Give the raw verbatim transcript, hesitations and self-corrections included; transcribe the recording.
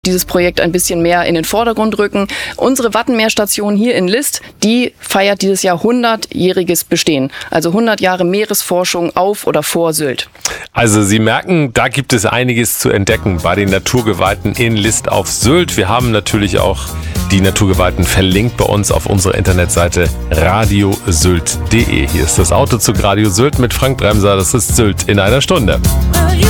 dieses Projekt ein bisschen mehr in den Vordergrund rücken. Unsere Wattenmeerstation hier in List, die feiert dieses Jahr hundertjähriges Bestehen. Also hundert Jahre Meeresforschung auf oder vor Sylt. Also Sie merken, da gibt es einiges zu entdecken bei den Naturgeweihten in List auf Sylt. Wir haben natürlich auch die Naturgeweihten verlinkt bei uns auf unserer Internetseite radio sylt punkt de. Hier ist das Autozug Radio Sylt mit Frank Bremser. Das ist Sylt in einer Stunde.